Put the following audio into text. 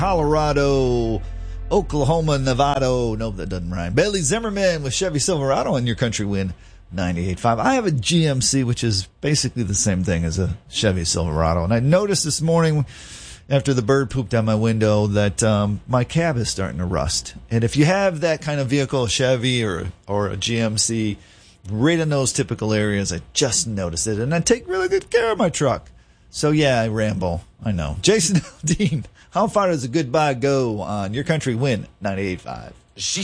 Colorado, Oklahoma, Nevada. Nope, that doesn't rhyme. Bailey Zimmerman with Chevy Silverado on Your Country Win 98.5. I have a GMC, which is basically the same thing as a Chevy Silverado. And I noticed this morning after the bird pooped out my window that my cab is starting to rust. And if you have that kind of vehicle, a Chevy or a GMC, right in those typical areas, I just noticed it. And I take really good care of my truck. So, yeah, I ramble. I know. Jason Aldean, how far does a goodbye go on Your Country Win 98.5?